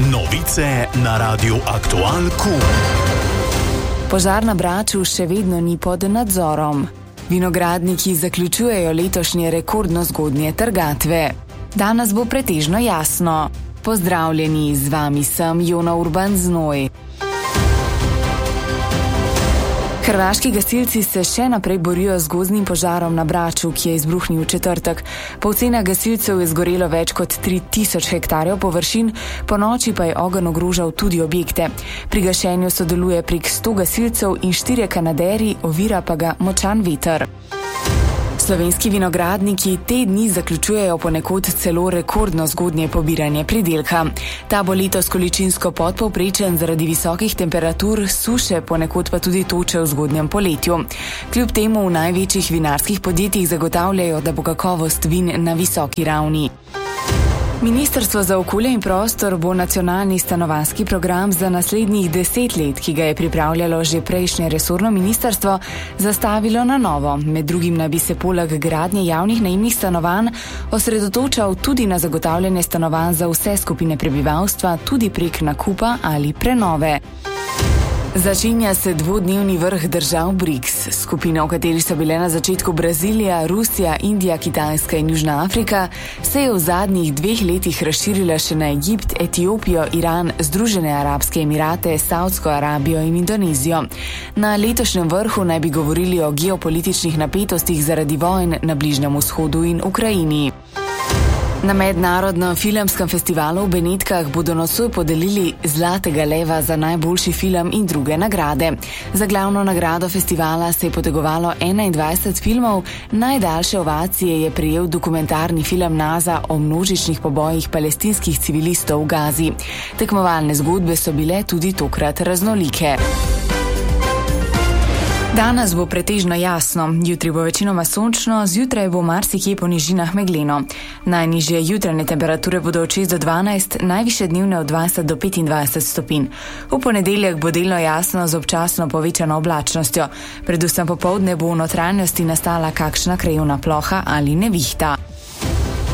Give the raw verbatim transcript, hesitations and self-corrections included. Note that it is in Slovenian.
Novice na Radiu Aktual Q. Požar na Braču še vedno ni pod nadzorom. Vinogradniki zaključujejo letošnje rekordno zgodnje trgatve. Danes bo pretežno jasno. Pozdravljeni, z vami sem Jona Urban Znoj. Hrvaški gasilci se še naprej borijo z gozdnim požarom na Braču, ki je izbruhnil v četrtek. Po ocenah gasilcev je zgorelo več kot tri tisoč hektarjev površin, po noči pa je ogenj ogrožal tudi objekte. Pri gašenju sodeluje prek sto gasilcev in štirje kanaderi, ovira pa ga močan veter. Slovenski vinogradniki te dni zaključujejo ponekod celo rekordno zgodnje pobiranje pridelka. Ta bo letos količinsko podpovprečen zaradi visokih temperatur, suše, ponekod pa tudi toče v zgodnjem poletju. Kljub temu v največjih vinarskih podjetjih zagotavljajo, da bo kakovost vin na visoki ravni. Ministrstvo za okolje in prostor bo nacionalni stanovanjski program za naslednjih deset let, ki ga je pripravljalo že prejšnje resorno ministrstvo, zastavilo na novo. Med drugim naj bi se poleg gradnje javnih najemnih stanovanj osredotočal tudi na zagotavljanje stanovanj za vse skupine prebivalstva, tudi prek nakupa ali prenove. Začenja se dvodnevni vrh držav BRICS. Skupina, v kateri so bile na začetku Brazilija, Rusija, Indija, Kitajska in Južna Afrika, se je v zadnjih dveh letih razširila še na Egipt, Etiopijo, Iran, Združene arabske emirate, Savdsko Arabijo in Indonezijo. Na letošnjem vrhu naj bi govorili o geopolitičnih napetostih zaradi vojn na Bližnjem vzhodu in Ukrajini. Na mednarodnem filmskem festivalu v Benetkah bodo nocoj podelili Zlatega leva za najboljši film in druge nagrade. Za glavno nagrado festivala se je potegovalo enaindvajset filmov, najdaljše ovacije je prejel dokumentarni film NASA o množičnih pobojih palestinskih civilistov v Gazi. Tekmovalne zgodbe so bile tudi tokrat raznolike. Danes bo pretežno jasno, jutri bo večinoma sončno, zjutraj bo marsikje po nižinah megleno. Najnižje jutranje temperature bodo od šest do dvanajst, najvišje dnevne od dvajset do petindvajset stopinj. V ponedeljek bo delno jasno z občasno povečano oblačnostjo. Predvsem popoldne bo v notranjosti nastala kakšna krajevna ploha ali nevihta.